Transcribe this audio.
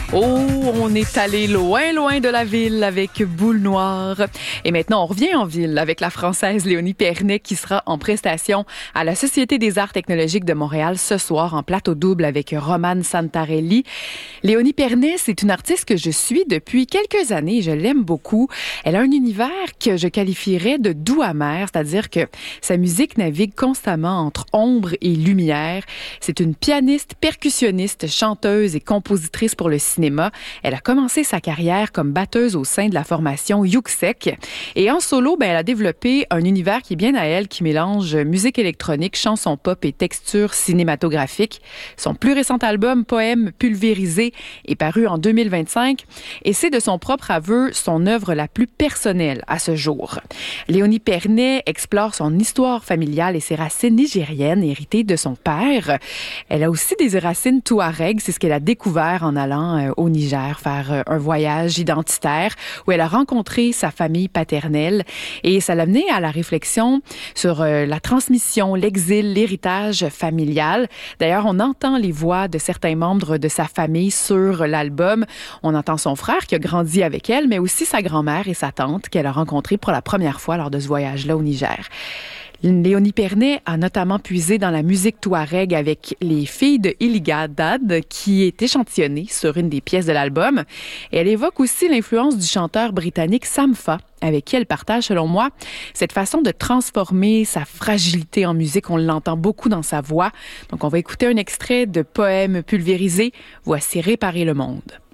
Oh, on est allé loin, loin de la ville avec Boule Noire. Et maintenant, on revient en ville avec la Française Léonie Pernet qui sera en prestation à la Société des arts technologiques de Montréal ce soir en plateau double avec Romane Santarelli. Léonie Pernet, c'est une artiste que je suis depuis quelques années. Je l'aime beaucoup. Elle a un univers que je qualifierais de doux amer, c'est-à-dire que sa musique navigue constamment entre ombre et lumière. C'est une pianiste, percussionniste, chanteuse et compositrice pour le cinéma. Elle a commencé sa carrière comme batteuse au sein de la formation Yuxek. Et en solo, elle a développé un univers qui est bien à elle, qui mélange musique électronique, chanson pop et texture cinématographique. Son plus récent album, Poème pulvérisé, est paru en 2025 et c'est de son propre aveu son œuvre la plus personnelle à ce jour. Léonie Pernet explore son histoire familiale et ses racines nigériennes héritées de son père. Elle a aussi des racines touareg, c'est ce qu'elle a découvert en allant au Niger faire un voyage identitaire où elle a rencontré sa famille paternelle et ça l'a amené à la réflexion sur la transmission, l'exil, l'héritage familial. D'ailleurs, on entend les voix de certains membres de sa famille sur l'album. On entend son frère qui a grandi avec elle, mais aussi sa grand-mère et sa tante qu'elle a rencontrées pour la première fois lors de ce voyage-là au Niger. Léonie Pernet a notamment puisé dans la musique touareg avec les filles de Iliga Dad qui est échantillonnée sur une des pièces de l'album. Et elle évoque aussi l'influence du chanteur britannique Sam Fa, avec qui elle partage, selon moi, cette façon de transformer sa fragilité en musique. On l'entend beaucoup dans sa voix. Donc, on va écouter un extrait de Poème pulvérisé. Voici Réparer le monde.